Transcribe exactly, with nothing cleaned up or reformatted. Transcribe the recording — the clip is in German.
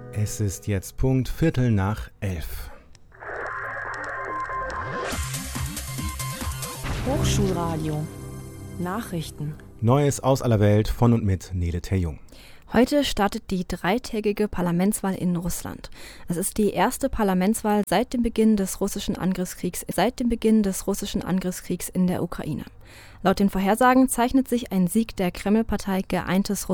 Es ist jetzt Punkt Viertel nach elf. Hochschulradio. Nachrichten. Neues aus aller Welt von und mit Nele Terjung. Heute startet die dreitägige Parlamentswahl in Russland. Es ist die erste Parlamentswahl seit dem Beginn des russischen Angriffskriegs, seit dem Beginn des russischen Angriffskriegs in der Ukraine. Laut den Vorhersagen zeichnet sich ein Sieg der Kreml-Partei Geeintes